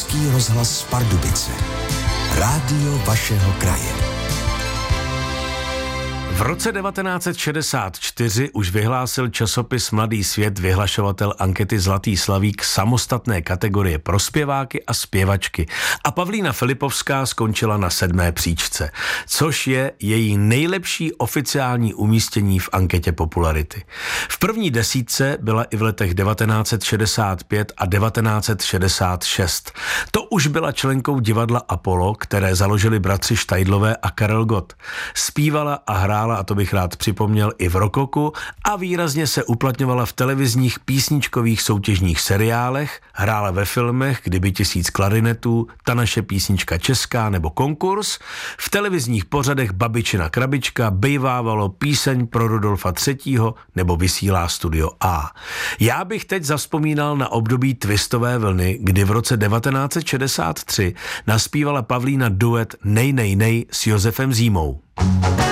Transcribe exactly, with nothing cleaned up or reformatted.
Český rozhlas Pardubice. Rádio vašeho kraje. V roce devatenáct set šedesát čtyři už vyhlásil časopis Mladý svět vyhlašovatel ankety Zlatý slavík samostatné kategorie pro zpěváky a zpěvačky a Pavlína Filipovská skončila na sedmé příčce, což je její nejlepší oficiální umístění v anketě popularity. V první desítce byla i v letech devatenáct set šedesát pět a devatenáct set šedesát šest. To už byla členkou divadla Apollo, které založili bratři Štajdlové a Karel Gott. Zpívala a hrála, a to bych rád připomněl, i v rokoku a výrazně se uplatňovala v televizních písničkových soutěžních seriálech, hrála ve filmech Kdyby tisíc klarinetů, Ta naše písnička česká nebo Konkurs, v televizních pořadech Babičina krabička, bejvávalo Píseň pro Rudolfa třetího nebo Vysílá Studio A. Já bych teď zavzpomínal na období twistové vlny, kdy v roce devatenáct set šedesát tři naspívala Pavlína duet Nej, nej, nej s Josefem Zímou.